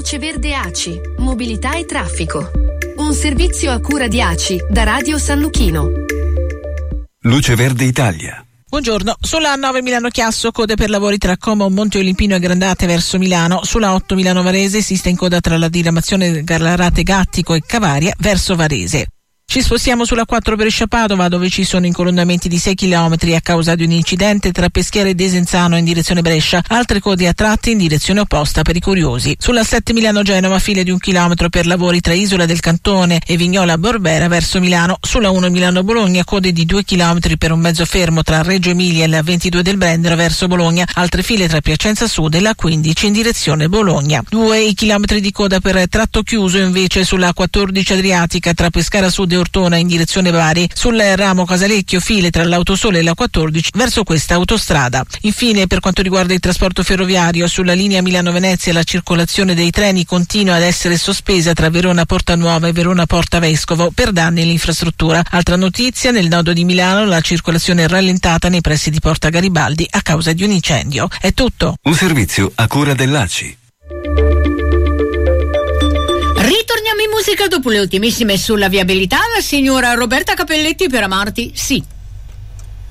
Luce Verde ACI, mobilità e traffico. Un servizio a cura di ACI da Radio San Luchino. Luce Verde Italia. Buongiorno, sulla 9 Milano-Chiasso code per lavori tra Como, Monte Olimpino e Grandate verso Milano. Sulla 8 Milano-Varese esiste in coda tra la diramazione Gallarate Gattico e Cavaria verso Varese. Ci spostiamo sulla 4 Brescia Padova, dove ci sono incolonnamenti di 6 km a causa di un incidente tra Peschiera e Desenzano in direzione Brescia, altre code a tratti in direzione opposta per i curiosi. Sulla 7 Milano-Genova file di 1 chilometro per lavori tra Isola del Cantone e Vignola Borbera verso Milano. Sulla 1 Milano-Bologna code di 2 chilometri per un mezzo fermo tra Reggio Emilia e la 22 del Brennero verso Bologna, altre file tra Piacenza Sud e la 15 in direzione Bologna. 2 chilometri di coda per tratto chiuso invece sulla 14 Adriatica tra Pescara Sud e Ortona in direzione Bari. Sul ramo Casalecchio file tra l'Autosole e la 14 verso questa autostrada. Infine, per quanto riguarda il trasporto ferroviario, sulla linea Milano-Venezia la circolazione dei treni continua ad essere sospesa tra Verona Porta Nuova e Verona Porta Vescovo per danni all'infrastruttura. Altra notizia, nel nodo di Milano la circolazione è rallentata nei pressi di Porta Garibaldi a causa di un incendio. È tutto. Un servizio a cura dell'ACI. Ritorniamo in musica dopo le ultimissime sulla viabilità. La signora Roberta Capelletti per amarti, sì.